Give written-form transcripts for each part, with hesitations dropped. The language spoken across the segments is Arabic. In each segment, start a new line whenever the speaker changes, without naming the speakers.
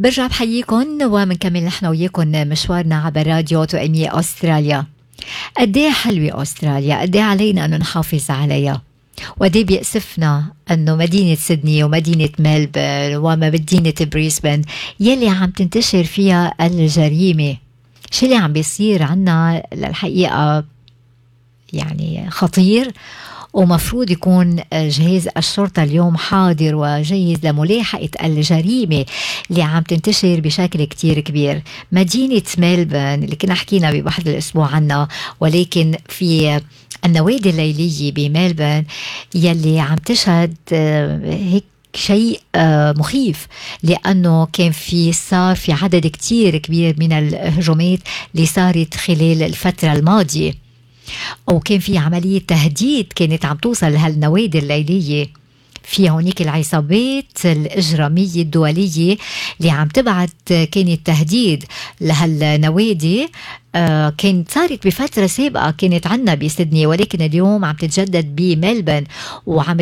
برجع بحييكم ومنكمل نحن وياكم مشوارنا عبر راديو توأمية أستراليا. قديه حلوة أستراليا، قديه علينا أنه نحافظ عليها، ودي بيأسفنا أنه مدينة سيدني ومدينة ملبورن ومدينة بريسبن يلي عم تنتشر فيها الجريمة، شو اللي عم بيصير عنا للحقيقة يعني خطير، ومفروض يكون جهاز الشرطة اليوم حاضر وجيد لملاحقة الجريمة اللي عم تنتشر بشكل كتير كبير. مدينة ملبورن اللي كنا حكينا ببعض الأسبوع عنها، ولكن في النوادي الليلية بملبورن يلي عم تشهد هيك شيء مخيف، لأنه كان صار في عدد كتير كبير من الهجومات اللي صارت خلال الفترة الماضية، أو كان في عملية تهديد كانت عم توصل لهالنوادي الليلية. في هونيك العصابات الإجرامية الدولية اللي عم تبعت كانت تهديد لهالنوادي. كانت صارت بفترة سابقة كانت عنا بسيدني، ولكن اليوم عم تتجدد بملبن، وعم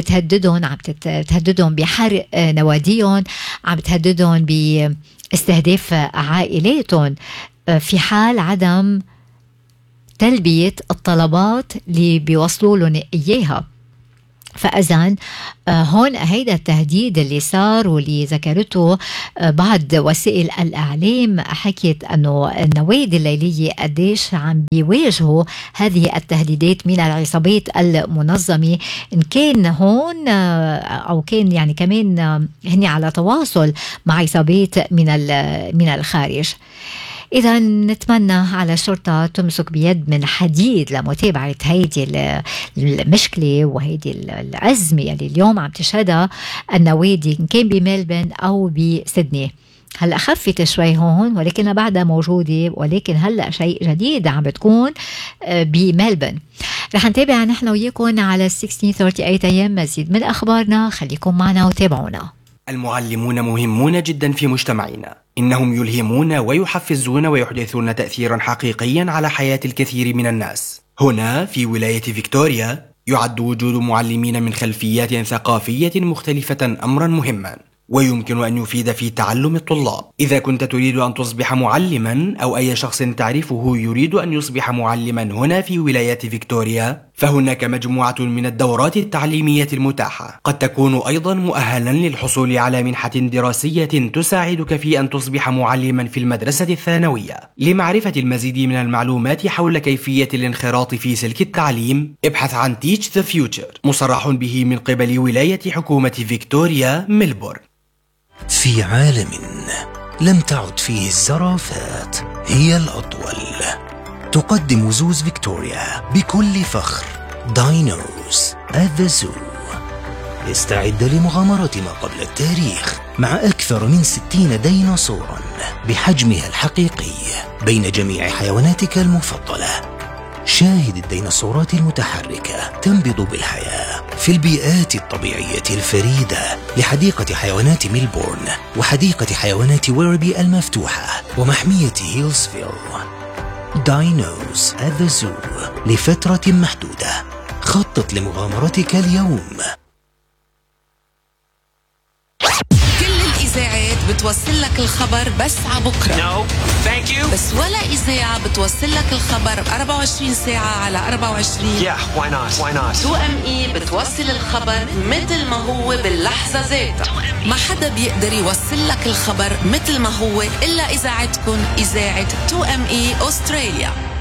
تهددهم بحرق نواديهم، عم تهددهم باستهداف عائلاتهم في حال عدم تلبية الطلبات اللي بيوصلوا لهم إياها. فأذن هون هيدا التهديد اللي صار واللي ذكرته بعض وسائل الإعلام، حكيت أنه النوادي الليلية قديش عم بيواجهوا هذه التهديدات من العصابات المنظمة، إن كان هون أو كان يعني كمان هني على تواصل مع عصابات من الخارج. إذا نتمنى على الشرطة تمسك بيد من حديد لمتابعة هيدي المشكلة وهيدي الأزمة اللي اليوم عم تشهدها النوادي، إن كان بملبن أو بسيدني. هلأ خفت شوي هون ولكنها بعدها موجودة، ولكن هلأ شيء جديد عم بتكون بملبن. رح نتابع نحن وياكم على 1638 AM مزيد من أخبارنا، خليكم معنا وتابعونا.
المعلمون مهمون جدا في مجتمعنا، إنهم يلهمون ويحفزون ويحدثون تأثيرا حقيقيا على حياة الكثير من الناس. هنا في ولاية فيكتوريا يعد وجود معلمين من خلفيات ثقافية مختلفة أمرا مهما، ويمكن أن يفيد في تعلم الطلاب. إذا كنت تريد أن تصبح معلما، أو أي شخص تعرفه يريد أن يصبح معلما هنا في ولاية فيكتوريا، فهناك مجموعة من الدورات التعليمية المتاحة. قد تكون أيضا مؤهلا للحصول على منحة دراسية تساعدك في أن تصبح معلما في المدرسة الثانوية. لمعرفة المزيد من المعلومات حول كيفية الانخراط في سلك التعليم، ابحث عن Teach the Future، مصرح به من قبل ولاية حكومة فيكتوريا ملبورن.
في عالم لم تعد فيه الزرافات هي الأطول، تقدم زوز فيكتوريا بكل فخر داينوز at the Zoo. استعد لمغامرة ما قبل التاريخ مع أكثر من 60 ديناصورا بحجمها الحقيقي بين جميع حيواناتك المفضلة. شاهد الديناصورات المتحركة تنبض بالحياة في البيئات الطبيعية الفريدة لحديقة حيوانات ميلبورن وحديقة حيوانات ويربي المفتوحة ومحمية هيلزفيل. داينوز at the Zoo لفترة محدودة. خطط لمغامرتك اليوم.
إذاعات بتوصل لك الخبر بس عبكرة.
No, thank you.
بس ولا إذاعة بتوصل لك الخبر 24 ساعة على 24.
Yeah, why not?
2ME بتوصل الخبر مثل ما هو باللحظة ذاتها. ما حدا بيقدر يوصل لك الخبر مثل ما هو إلا إذاعتكم، إذاعة 2ME أستراليا.